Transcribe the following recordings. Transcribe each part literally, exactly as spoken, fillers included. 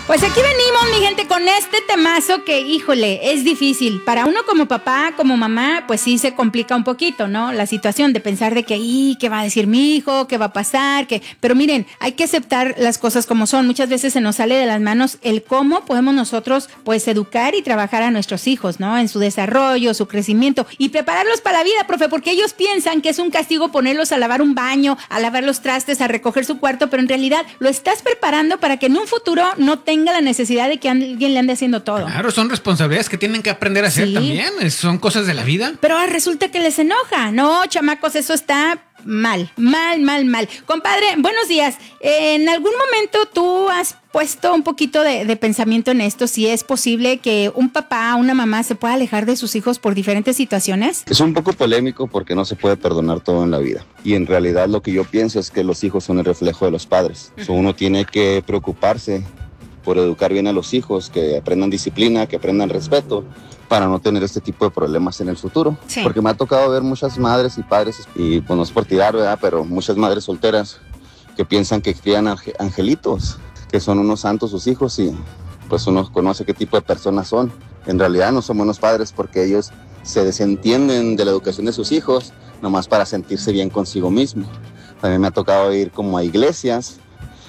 Pues aquí venimos, mi gente, con este temazo que, híjole, es difícil. Para uno como papá, como mamá, pues sí se complica un poquito, ¿no? La situación de pensar de que, ¡y! ¿Qué va a decir mi hijo? ¿Qué va a pasar? ¿Qué? Pero miren, hay que aceptar las cosas como son. Muchas veces se nos sale de las manos el cómo podemos nosotros, pues, educar y trabajar a nuestros hijos, ¿no? En su desarrollo, su crecimiento y prepararlos para la vida, profe, porque ellos piensan que es un castigo ponerlos a lavar un baño, a lavar los trastes, a recoger su cuarto, pero en realidad lo estás preparando para que en un futuro no tenga la necesidad de que alguien le ande haciendo todo. Claro, son responsabilidades que tienen que aprender a hacer sí. también, son cosas de la vida. Pero resulta que les enoja. No, chamacos, eso está mal, mal, mal, mal. Compadre, buenos días. ¿En algún momento tú has puesto un poquito de, de pensamiento en esto? Si es posible que un papá, una mamá se pueda alejar de sus hijos por diferentes situaciones. Es un poco polémico porque no se puede perdonar todo en la vida. Y en realidad lo que yo pienso es que los hijos son el reflejo de los padres. Uh-huh. So, uno tiene que preocuparse por educar bien a los hijos, que aprendan disciplina, que aprendan respeto, para no tener este tipo de problemas en el futuro. Sí. Porque me ha tocado ver muchas madres y padres, y pues no es por tirar, ¿verdad? Pero muchas madres solteras que piensan que crían angelitos, que son unos santos sus hijos, y pues uno conoce qué tipo de personas son. En realidad no son buenos padres porque ellos se desentienden de la educación de sus hijos, nomás para sentirse bien consigo mismo. También me ha tocado ir como a iglesias,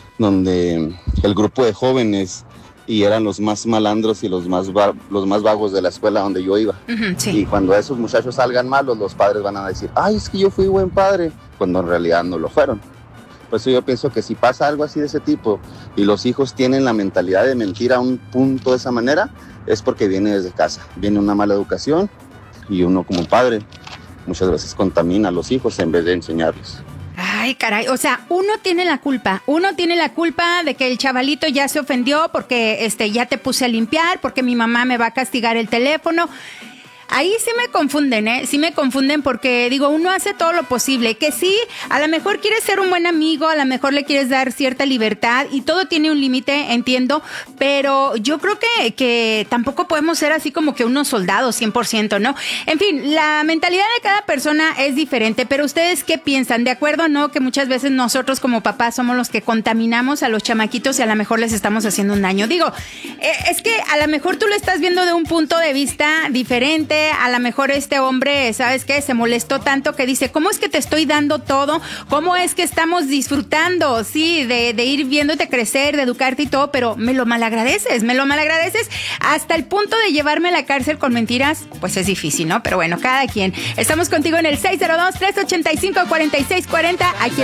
donde el grupo de jóvenes y eran los más malandros y los más va- los más vagos de la escuela donde yo iba. Uh-huh, sí. Y cuando esos muchachos salgan malos, los padres van a decir, ay, es que yo fui buen padre, cuando en realidad no lo fueron. Por eso yo pienso que si pasa algo así de ese tipo y los hijos tienen la mentalidad de mentir a un punto de esa manera, es porque viene desde casa, viene una mala educación y uno como padre muchas veces contamina a los hijos en vez de enseñarles. Ay, caray, o sea, uno tiene la culpa, uno tiene la culpa de que el chavalito ya se ofendió porque este, ya te puse a limpiar, porque mi mamá me va a castigar el teléfono. Ahí sí me confunden, ¿eh? Sí me confunden porque, digo, uno hace todo lo posible. Que sí, a lo mejor quieres ser un buen amigo, a lo mejor le quieres dar cierta libertad y todo tiene un límite, entiendo, pero yo creo que, que tampoco podemos ser así como que unos soldados cien por ciento, ¿no? En fin, la mentalidad de cada persona es diferente, pero ¿ustedes qué piensan? ¿De acuerdo o no que muchas veces nosotros como papás somos los que contaminamos a los chamaquitos y a lo mejor les estamos haciendo un daño? Digo, eh, es que a lo mejor tú lo estás viendo de un punto de vista diferente. A lo mejor este hombre, ¿sabes qué? Se molestó tanto que dice, ¿cómo es que te estoy dando todo? ¿Cómo es que estamos disfrutando, sí, de, de ir viéndote crecer, de educarte y todo, pero me lo malagradeces, me lo malagradeces hasta el punto de llevarme a la cárcel con mentiras? Pues es difícil, ¿no? Pero bueno, cada quien. Estamos contigo en el seis cero dos, tres ocho cinco, cuatro seis cuatro cero. Aquí